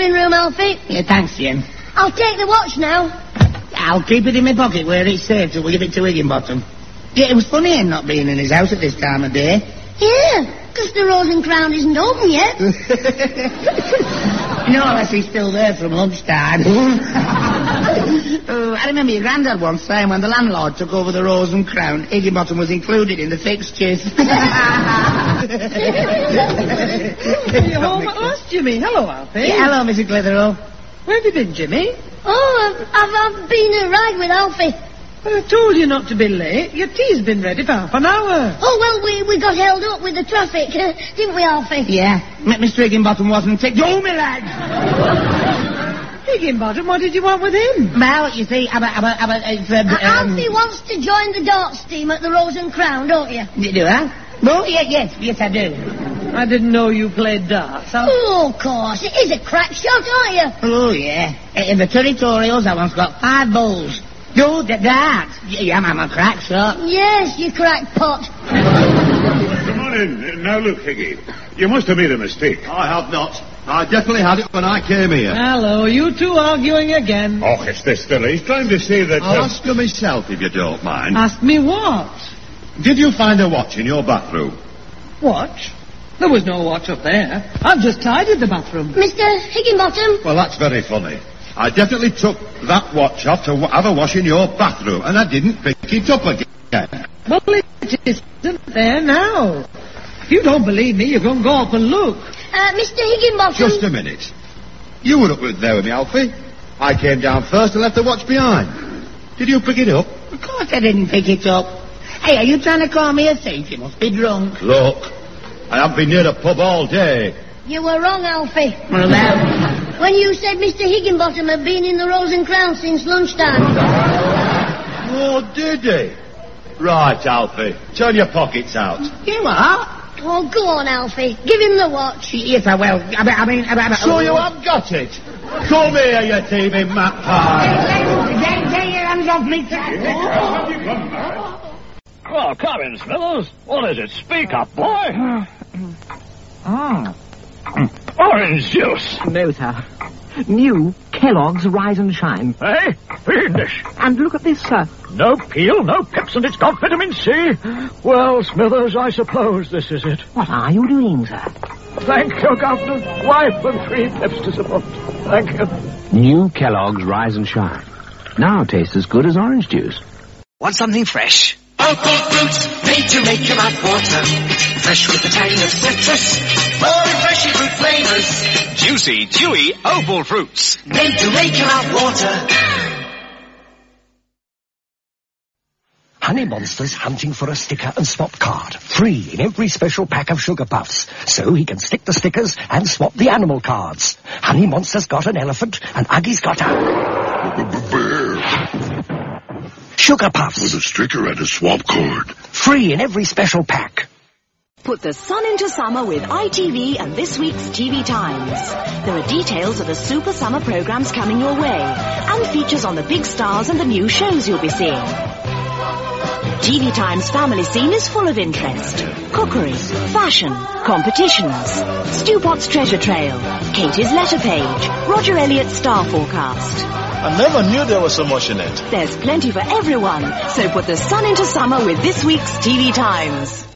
living room, Alfie. Yeah, thanks, Jim. I'll take the watch now. I'll keep it in my pocket where it's safe till we give it to Higginbottom. Yeah, it was funny him not being in his house at this time of day. Yeah, because the Rose and Crown isn't open yet. No, unless he's still there from lunchtime. I remember your granddad once saying when the landlord took over the Rose and Crown, Higginbottom was included in the fixtures. You're home at last, Jimmy. Hello, Alfie. Yeah, hello, Mrs. Clitheroe. Where have you been, Jimmy? Oh, I've been a ride with Alfie. Well, I told you not to be late. Your tea's been ready for half an hour. Oh, well, we got held up with the traffic, didn't we, Alfie? Yeah, Mr. Higginbottom wasn't ticked. Oh, my lad! Higginbottom, what did you want with him? Well, you see, Alfie wants to join the darts team at the Rose and Crown, don't you? You do, huh? Oh, yes, I do. I didn't know you played darts. Oh, of course. It is a crack shot, aren't you? Oh, yeah. In the territorials, I once got 5 bowls. Oh, the darts. Yeah, I'm a crack shot. Yes, you crackpot. Come on in. Now, look, Higgy. You must have made a mistake. I have not. I definitely had it when I came here. Hello, you two arguing again. Oh, it's this fella. He's trying to say that... I'll ask you myself, if you don't mind. Ask me what? Did you find a watch in your bathroom? Watch? There was no watch up there. I've just tidied the bathroom. Mr. Higginbottom? Well, that's very funny. I definitely took that watch off to have a wash in your bathroom, and I didn't pick it up again. Well, it isn't there now. If you don't believe me, you can go up and look. Mr. Higginbottom... Just a minute. You were up there with me, Alfie. I came down first and left the watch behind. Did you pick it up? Of course I didn't pick it up. Hey, are you trying to call me a thief? You must be drunk. Look, I haven't been near the pub all day. You were wrong, Alfie. Well, when you said Mr. Higginbottom had been in the Rose and Crown since lunchtime. Oh, did he? Right, Alfie. Turn your pockets out. You are? Oh, go on, Alfie. Give him the watch. Yes, I will. I mean... So you have got it? Come here, you thieving magpie. Get your hands off me, Well, come in, Smithers. What is it? Speak up, boy. Orange juice. No, sir. New Kellogg's Rise and Shine. Eh? Fiendish. And look at this, sir. No peel, no pips, and it's got vitamin C. Well, Smithers, I suppose this is it. What are you doing, sir? Thank you, Governor. Wife and 3 pips to support. Thank you. New Kellogg's Rise and Shine. Now tastes as good as orange juice. Want something fresh? Opal fruit, made to make your mouth water. Fresh with the tang of citrus, more refreshing fruit flavors. Juicy, chewy Opal fruits. Made to make your mouth water. Honey Monster's hunting for a sticker and swap card. Free in every special pack of Sugar Puffs. So he can stick the stickers and swap the animal cards. Honey Monster's got an elephant and Uggy's got a... bear. Sugar Puffs. With a sticker and a swap card. Free in every special pack. Put the sun into summer with ITV and this week's TV Times. There are details of the super summer programs coming your way and features on the big stars and the new shows you'll be seeing. TV Times family scene is full of interest. Cookery, fashion, competitions, Stewpot's treasure trail, Katie's letter page, Roger Elliott's star forecast. I never knew there was so much in it. There's plenty for everyone, so put the sun into summer with this week's TV Times.